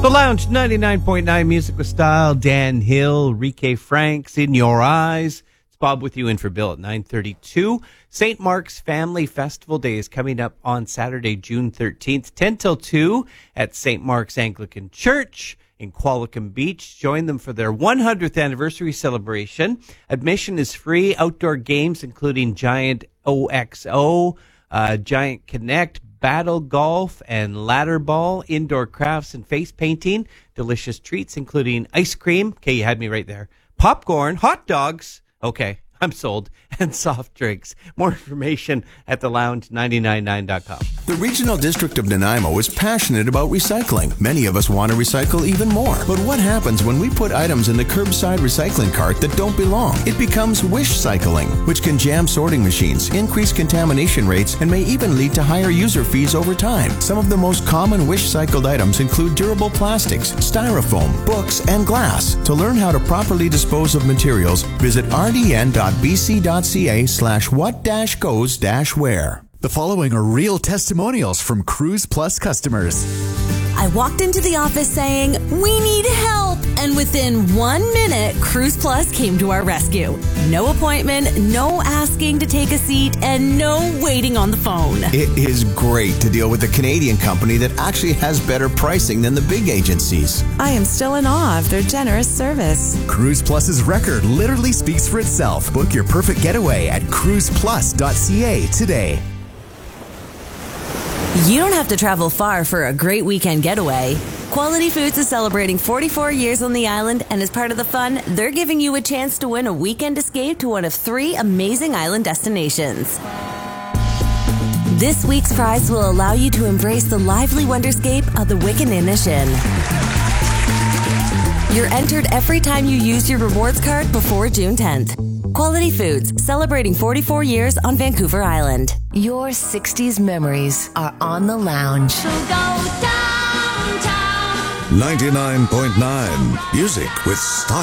The Lounge 99.9 Music with Style. Dan Hill, Rike Franks, In Your Eyes. It's Bob with you in for Bill at 9:32. St. Mark's Family Festival Day is coming up on Saturday, June 13th, 10 till 2 at St. Mark's Anglican Church in Qualicum Beach. Join them for their 100th anniversary celebration. Admission is free. Outdoor games including Giant OXO, Giant Connect, Battle Golf, and Ladder Ball, indoor crafts and face painting, delicious treats including ice cream. Okay, you had me right there. Popcorn, hot dogs. Okay, I'm sold. And soft drinks. More information at thelounge999.com. The Regional District of Nanaimo is passionate about recycling. Many of us want to recycle even more. But what happens when we put items in the curbside recycling cart that don't belong? It becomes wish cycling, which can jam sorting machines, increase contamination rates, and may even lead to higher user fees over time. Some of the most common wish cycled items include durable plastics, styrofoam, books, and glass. To learn how to properly dispose of materials, visit rdn.bc.ca/what-goes-where. The following are real testimonials from Cruise Plus customers. I walked into the office saying, "We need help." And within 1 minute, Cruise Plus came to our rescue. No appointment, no asking to take a seat, and no waiting on the phone. It is great to deal with a Canadian company that actually has better pricing than the big agencies. I am still in awe of their generous service. Cruise Plus's record literally speaks for itself. Book your perfect getaway at cruiseplus.ca today. You don't have to travel far for a great weekend getaway. Quality Foods is celebrating 44 years on the island, and as part of the fun, they're giving you a chance to win a weekend escape to one of 3 amazing island destinations. This week's prize will allow you to embrace the lively wonderscape of the Wickaninnishin. You're entered every time you use your rewards card before June 10th. Quality Foods, celebrating 44 years on Vancouver Island. Your 60s memories are on the lounge. So go downtown. 99.9 Music with Style.